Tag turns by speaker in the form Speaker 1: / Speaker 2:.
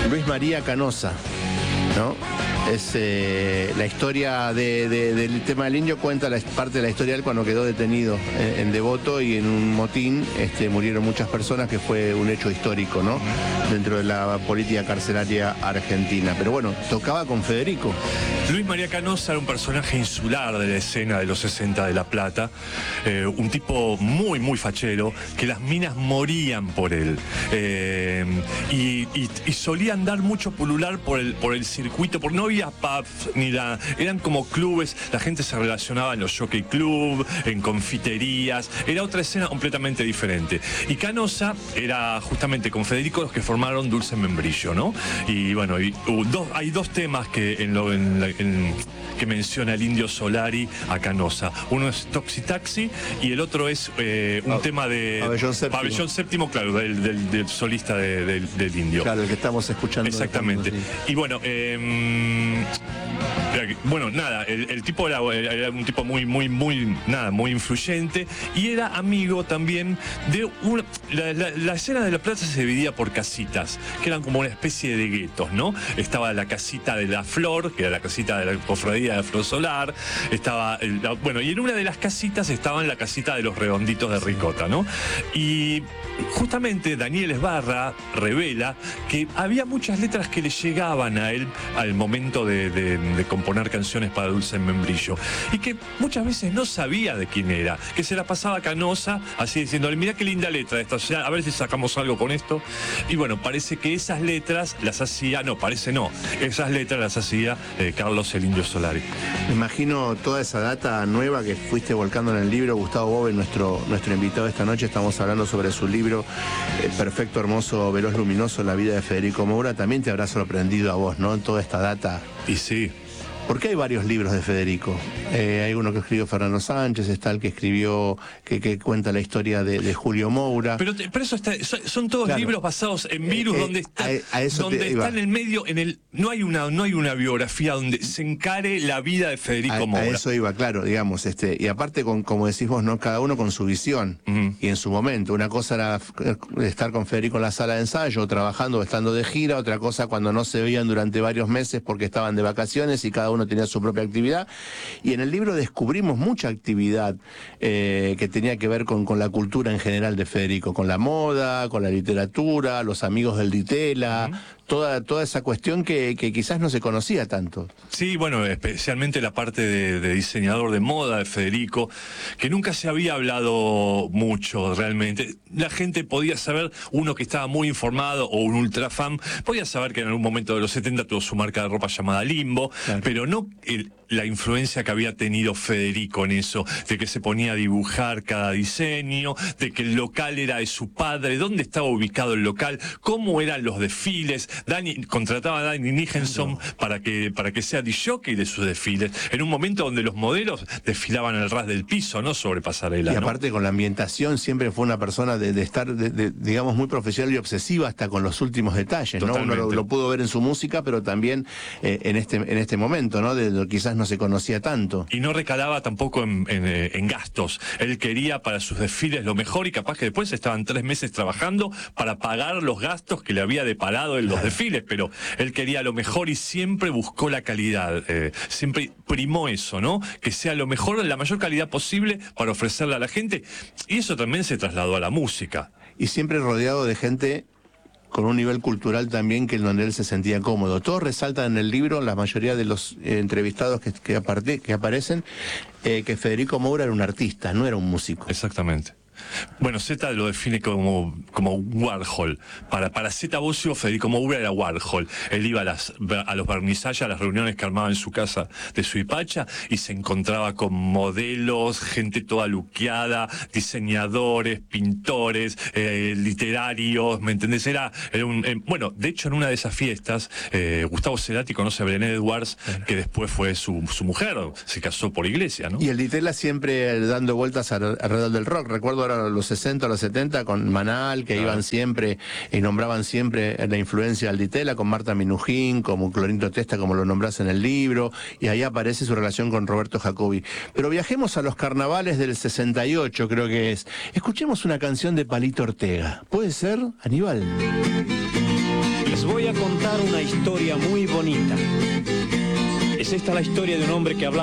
Speaker 1: Luis María Canosa, ¿no? Es la historia del tema del indio, cuenta parte de la historia de él cuando quedó detenido en Devoto, y en un motín murieron muchas personas, que fue un hecho histórico, ¿no? Dentro de la política carcelaria argentina. Pero bueno, tocaba con Federico.
Speaker 2: Luis María Canosa era un personaje insular de la escena de los 60 de La Plata, un tipo muy, muy fachero, que las minas morían por él, y solía andar mucho, pulular por el circuito, porque no había pubs, eran como clubes, la gente se relacionaba en los jockey club, en confiterías, era otra escena completamente diferente. Y Canosa era justamente con Federico los que formaron Dulce Membrillo, ¿no? Y bueno, hay dos temas que que menciona el Indio Solari a Canosa. Uno es Toxi Taxi y el otro es un tema de Pabellón Séptimo, claro, del solista del Indio.
Speaker 1: Claro, el que estamos escuchando.
Speaker 2: Exactamente. Y bueno, nada, el tipo era un tipo muy influyente, y era amigo también de la escena de La Plata se dividía por casitas, que eran como una especie de guetos, ¿no? Estaba la casita de la Flor, que era la casita de la cofradía de Flor Solar, estaba, y en una de las casitas estaba la casita de los Redonditos de Ricota, ¿no? Y justamente Daniel Esbarra revela que había muchas letras que le llegaban a él al momento de componer canciones para Dulce Membrillo, y que muchas veces no sabía de quién era, que se la pasaba Canosa así diciéndole: mirá qué linda letra esta, a ver si sacamos algo con esto. Y bueno, parece que esas letras las hacía, esas letras las hacía Carlos el Indio Solari.
Speaker 1: Me imagino toda esa data nueva que fuiste volcando en el libro. Gustavo Bove, nuestro invitado esta noche, estamos hablando sobre su libro Perfecto, Hermoso, Veloz, Luminoso, la vida de Federico Moura. También te habrá sorprendido a vos, ¿no? Toda esta data.
Speaker 2: Y sí.
Speaker 1: Porque hay varios libros de Federico. Hay uno que escribió Fernando Sánchez, está el que escribió, que cuenta la historia de Julio Moura.
Speaker 2: Pero eso son todos libros basados en virus, donde está en el medio, no hay una biografía donde se encare la vida de Federico Moura.
Speaker 1: A eso iba, claro, digamos, y aparte, como decís vos, ¿no? Cada uno con su visión y en su momento. Una cosa era estar con Federico en la sala de ensayo, trabajando o estando de gira; otra cosa cuando no se veían durante varios meses porque estaban de vacaciones y cada uno tenía su propia actividad. Y en el libro descubrimos mucha actividad que tenía que ver con la cultura en general de Federico, con la moda, con la literatura, los amigos del Ditela, toda esa cuestión que quizás no se conocía tanto.
Speaker 2: Sí, bueno, especialmente la parte de diseñador de moda de Federico, que nunca se había hablado mucho realmente. La gente podía saber, uno que estaba muy informado o un ultra fan, podía saber que en algún momento de los 70 tuvo su marca de ropa llamada Limbo, claro, pero no la influencia que había tenido Federico en eso, de que se ponía a dibujar cada diseño, de que el local era de su padre, dónde estaba ubicado el local, cómo eran los desfiles. Contrataba a Danny Nicholson para que sea disjockey de sus desfiles, en un momento donde los modelos desfilaban al ras del piso, no sobre pasarela.
Speaker 1: Y aparte, ¿no? Con la ambientación siempre fue una persona de estar, digamos, muy profesional y obsesiva hasta con los últimos detalles, ¿no? Uno lo pudo ver en su música, pero también en este momento, ¿no? De lo que quizás no se conocía tanto.
Speaker 2: Y no recalaba tampoco en gastos. Él quería para sus desfiles lo mejor, y capaz que después estaban 3 meses trabajando para pagar los gastos que le había deparado en los desfiles, pero él quería lo mejor y siempre buscó la calidad, siempre primó eso, ¿no? Que sea lo mejor, la mayor calidad posible para ofrecerle a la gente, y eso también se trasladó a la música.
Speaker 1: Y siempre rodeado de gente con un nivel cultural también que en donde él se sentía cómodo. Todos resaltan en el libro, la mayoría de los entrevistados que aparecen, que Federico Moura era un artista, no era un músico.
Speaker 2: Exactamente. Bueno, Zeta lo define como Warhol. Para Zeta Bosio, Federico Moura era Warhol. Él iba a los vernisayas, a las reuniones que armaba en su casa de Suipacha, y se encontraba con modelos, gente toda luqueada, diseñadores, pintores, literarios, ¿me entendés? Era bueno, de hecho, en una de esas fiestas, Gustavo Cerati conoce a Brené Edwards, que después fue su mujer, se casó por iglesia, ¿no?
Speaker 1: Y el Ditela siempre dando vueltas alrededor del rock. Recuerdo ahora los 60, los 70, con Manal, que iban siempre y nombraban siempre la influencia del Ditela, con Marta Minujín, como Clorinto Testa, como lo nombrás en el libro, y ahí aparece su relación con Roberto Jacobi. Pero viajemos a los carnavales del 68, creo que es. Escuchemos una canción de Palito Ortega. ¿Puede ser, Aníbal?
Speaker 3: Les voy a contar una historia muy bonita. Es esta la historia de un hombre que hablaba